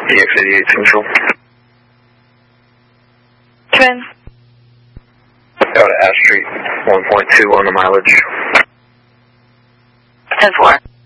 EX88 Central. Twin. Out at Ash Street, 1.2 on the mileage. 10-4.